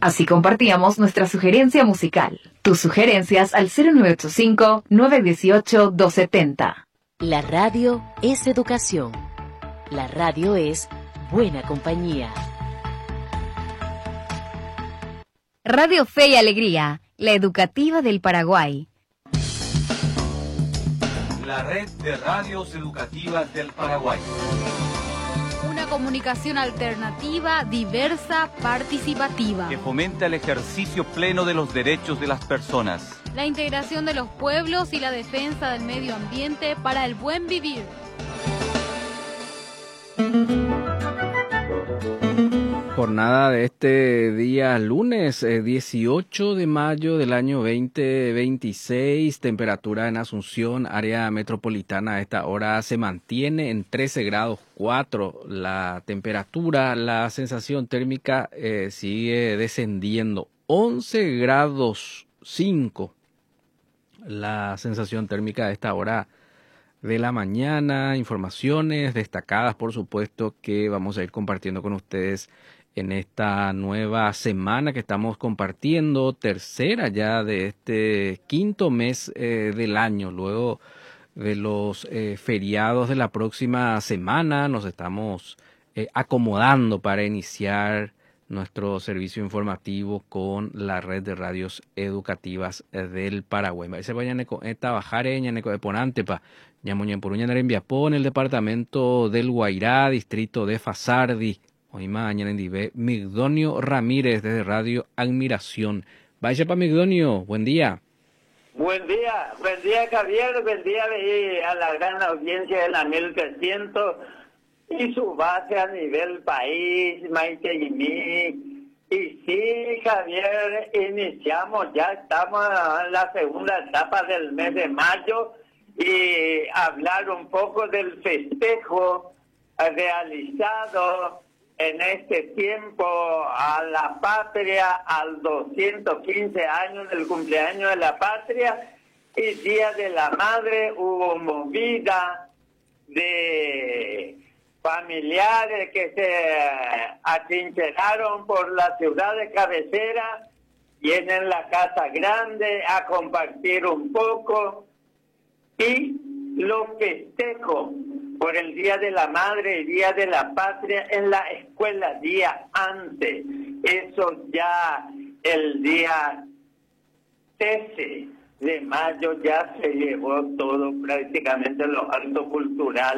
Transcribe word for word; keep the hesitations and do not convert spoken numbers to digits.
Así compartíamos nuestra sugerencia musical. Tus sugerencias al cero nueve ocho cinco, nueve uno ocho, dos siete cero. La radio es educación. La radio es buena compañía. Radio Fe y Alegría, la educativa del Paraguay. La red de radios educativas del Paraguay. Una comunicación alternativa, diversa, participativa. Que fomenta el ejercicio pleno de los derechos de las personas. La integración de los pueblos y la defensa del medio ambiente para el buen vivir. Jornada de este día lunes eh, dieciocho de mayo del año veinte veintiséis, temperatura en Asunción, área metropolitana a esta hora se mantiene en trece grados cuatro la temperatura, la sensación térmica eh, sigue descendiendo, once grados cinco la sensación térmica a esta hora de la mañana, informaciones destacadas por supuesto que vamos a ir compartiendo con ustedes en esta nueva semana que estamos compartiendo, tercera ya de este quinto mes eh, del año, luego de los eh, feriados de la próxima semana, nos estamos eh, acomodando para iniciar nuestro servicio informativo con la red de radios educativas eh, del Paraguay. Se vayan a trabajar en Eponantepa, Ñamoñempuruña en Viapó, en el departamento del Guairá, distrito de Fasardi. Hoy mañana en Divé, Migdonio Ramírez desde Radio Admiración. Vaya para Migdonio, buen día. Buen día, buen día Javier, buen día a la gran audiencia de la mil trescientos y su base a nivel país, Maiteguimí. Y sí, Javier, iniciamos, ya estamos en la segunda etapa del mes de mayo y hablar un poco del festejo realizado en este tiempo a la patria, al doscientos quince años del cumpleaños de la patria y Día de la Madre. Hubo movida de familiares que se atrincheraron por la ciudad de cabecera, vienen la Casa Grande a compartir un poco y los festejos por el Día de la Madre y Día de la Patria en la escuela día antes. Eso ya el día trece de mayo ya se llevó todo prácticamente los actos culturales.